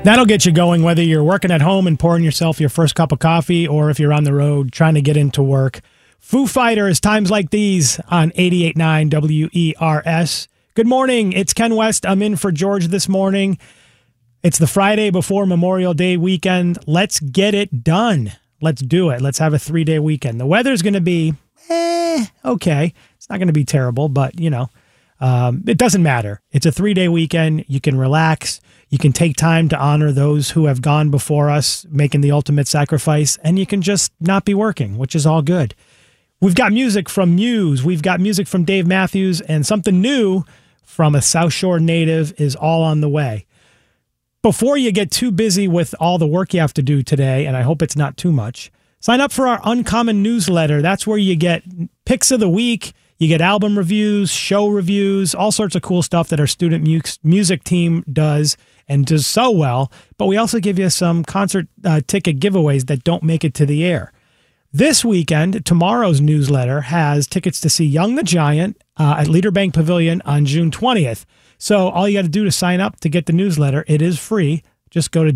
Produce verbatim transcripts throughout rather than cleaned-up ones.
That'll get you going, whether you're working at home and pouring yourself your first cup of coffee, or if you're on the road trying to get into work. Foo Fighters, Times Like These on eighty-eight point nine W E R S. Good morning. It's Ken West. I'm in for George this morning. It's the Friday before Memorial Day weekend. Let's get it done. Let's do it. Let's have a three-day weekend. The weather's going to be, eh, okay. It's not going to be terrible, but, you know, um, it doesn't matter. It's a three-day weekend. You can relax. You can take time to honor those who have gone before us, making the ultimate sacrifice, and you can just not be working, which is all good. We've got music from Muse. We've got music from Dave Matthews, and something new from a South Shore native is all on the way. Before you get too busy with all the work you have to do today, and I hope it's not too much, sign up for our Uncommon newsletter. That's where you get picks of the week, you get album reviews, show reviews, all sorts of cool stuff that our student mu- music team does and does so well. But we also give you some concert uh, ticket giveaways that don't make it to the air. This weekend, tomorrow's newsletter has tickets to see Young the Giant uh, at Leader Bank Pavilion on June twentieth. So all you got to do to sign up to get the newsletter, it is free. Just go to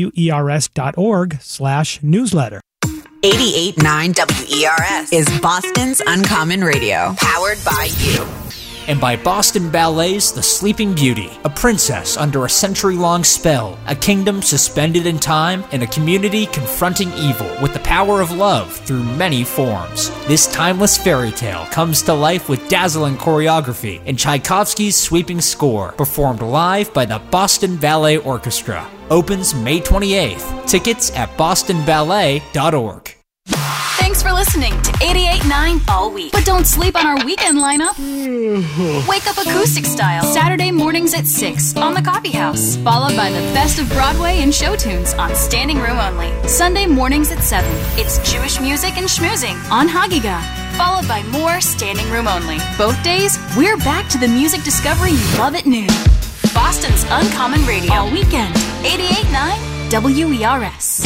wers.org slash newsletter. eighty-eight point nine W E R S is Boston's Uncommon Radio, powered by you. And by Boston Ballet's The Sleeping Beauty, a princess under a century-long spell, a kingdom suspended in time, and a community confronting evil with the power of love through many forms. This timeless fairy tale comes to life with dazzling choreography and Tchaikovsky's sweeping score, performed live by the Boston Ballet Orchestra. Opens May twenty-eighth. Tickets at boston ballet dot org. Thanks for listening to eighty-eight point nine all week. But don't sleep on our weekend lineup. Wake up acoustic style Saturday mornings at six on the Coffee House, followed by the best of Broadway and show tunes on Standing Room Only. Sunday mornings at seven, it's Jewish music and schmoozing on Hagiga, followed by more Standing Room Only. Both days, we're back to the music discovery you love at noon. Boston's Uncommon Radio all weekend. eighty-eight point nine W E R S.